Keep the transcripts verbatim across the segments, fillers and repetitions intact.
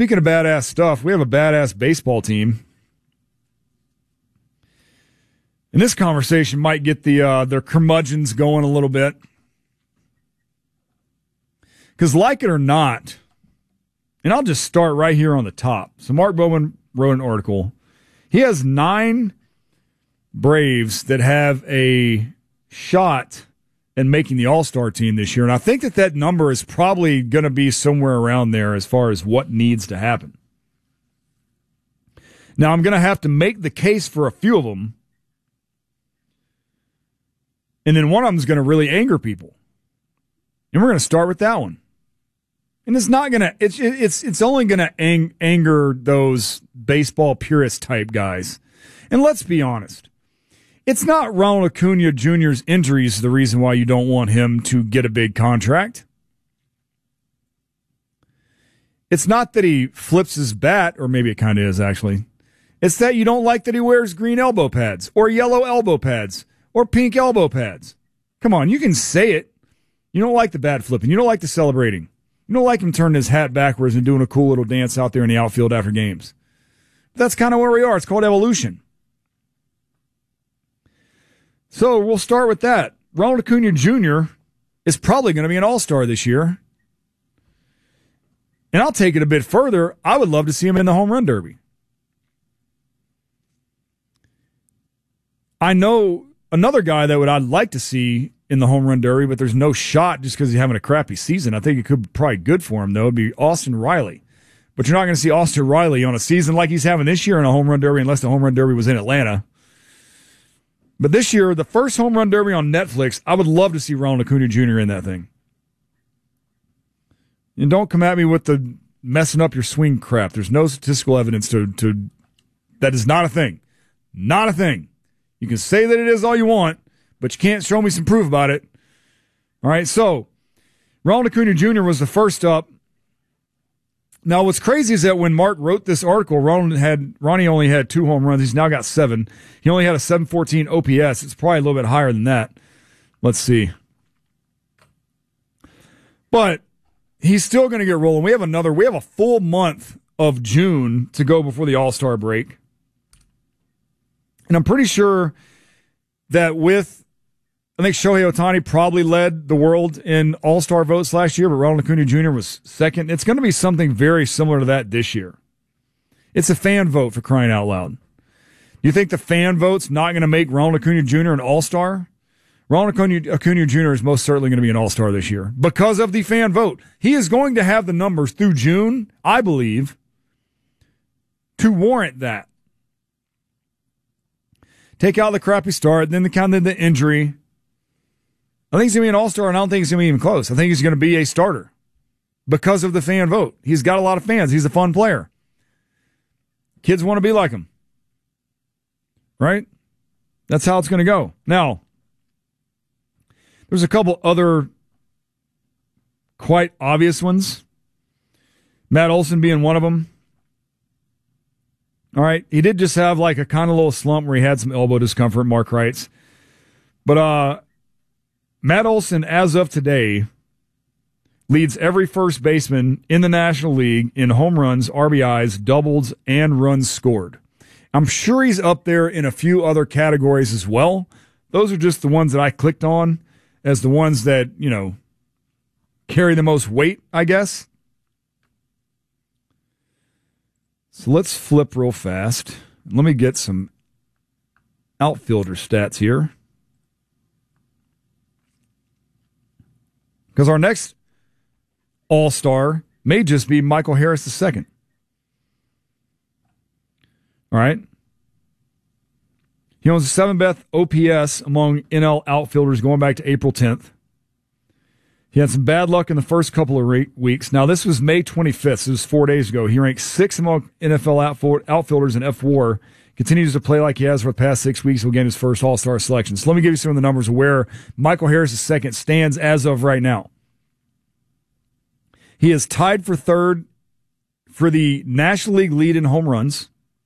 speaking of badass stuff, we have a badass baseball team. And this conversation might get the uh, their curmudgeons going a little bit. Because like it or not, and I'll just start right here on the top. So Mark Bowman wrote an article. He has nine Braves that have a shot at making the All-Star team this year. And I think that that number is probably going to be somewhere around there as far as what needs to happen. Now, I'm going to have to make the case for a few of them. And then one of them is going to really anger people. And we're going to start with that one. And it's not going to, it's it's it's only going to ang- anger those baseball purist type guys. And let's be honest. It's not Ronald Acuna Junior's injuries the reason why you don't want him to get a big contract. It's not that he flips his bat, or maybe it kind of is actually. It's that you don't like that he wears green elbow pads, or yellow elbow pads, or pink elbow pads. Come on, you can say it. You don't like the bat flipping. You don't like the celebrating. You don't like him turning his hat backwards and doing a cool little dance out there in the outfield after games. But that's kind of where we are. It's called evolution. So we'll start with that. Ronald Acuna Junior is probably going to be an all-star this year. And I'll take it a bit further. I would love to see him in the home run derby. I know another guy that would I'd like to see in the home run derby, but there's no shot just because he's having a crappy season. I think it could be probably good for him, though. It'd be Austin Riley. But you're not going to see Austin Riley on a season like he's having this year in a home run derby unless the home run derby was in Atlanta. But this year, the first home run derby on Netflix, I would love to see Ronald Acuna Junior in that thing. And don't come at me with the messing up your swing crap. There's no statistical evidence to, to that is not a thing. Not a thing. You can say that it is all you want, but you can't show me some proof about it. All right, so Ronald Acuna Junior was the first up. Now, what's crazy is that when Mark wrote this article, Ronald had Ronnie only had two home runs. He's now got seven. He only had a seven fourteen O P S. It's probably a little bit higher than that. Let's see. But he's still going to get rolling. We have another, we have a full month of June to go before the All-Star break. And I'm pretty sure that with, I think Shohei Ohtani probably led the world in All-Star votes last year, but Ronald Acuna Junior was second. It's going to be something very similar to that this year. It's a fan vote, for crying out loud. You think the fan vote's not going to make Ronald Acuna Junior an All-Star? Ronald Acuna, Acuna Junior is most certainly going to be an All-Star this year because of the fan vote. He is going to have the numbers through June, I believe, to warrant that. Take out the crappy start, then the kind of the injury. I think he's going to be an all-star, and I don't think he's going to be even close. I think he's going to be a starter because of the fan vote. He's got a lot of fans. He's a fun player. Kids want to be like him. Right? That's how it's going to go. Now, there's a couple other quite obvious ones. Matt Olson being one of them. All right, he did just have like a kind of little slump where he had some elbow discomfort, Mark writes. But uh, Matt Olson, as of today, leads every first baseman in the National League in home runs, R B Is, doubles, and runs scored. I'm sure he's up there in a few other categories as well. Those are just the ones that I clicked on as the ones that, you know, carry the most weight, I guess. So let's flip real fast. Let me get some outfielder stats here. Because our next All-Star may just be Michael Harris the second. All right? He owns the seventh best O P S among N L outfielders going back to April tenth. He had some bad luck in the first couple of re- weeks. Now, this was May twenty-fifth. So this was four days ago. He ranked sixth among N F L outfield- outfielders in F W A R. Continues to play like he has for the past six weeks. He'll get his first All-Star selection. So let me give you some of the numbers of where Michael Harris the second stands as of right now. He is tied for third for the National League lead in home runs.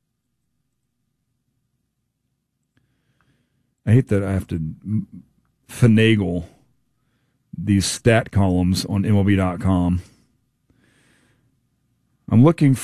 I hate that I have to finagle these stat columns on M L B dot com. I'm looking